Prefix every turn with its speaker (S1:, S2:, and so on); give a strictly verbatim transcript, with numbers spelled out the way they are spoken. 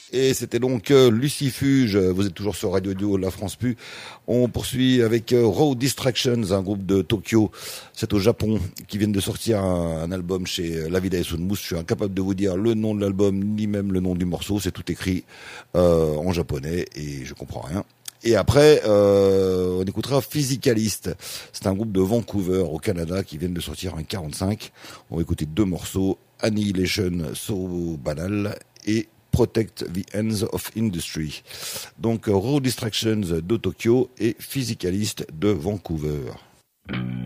S1: Et c'était donc euh, Lucifuge, vous êtes toujours sur Radio Dio, La France Pu. On poursuit avec euh, Road Distractions, un groupe de Tokyo, c'est au Japon, qui viennent de sortir un, un album chez La Vida et Sounmousse. Je suis incapable de vous dire le nom de l'album, ni même le nom du morceau, c'est tout écrit euh, en japonais et je comprends rien. Et après, euh, on écoutera Physicalist. C'est un groupe de Vancouver au Canada qui viennent de sortir un quarante-cinq. On va écouter deux morceaux, Annihilation So Banal et Protect the Ends of Industry. Donc Road Distractions de Tokyo et Physicalist de Vancouver.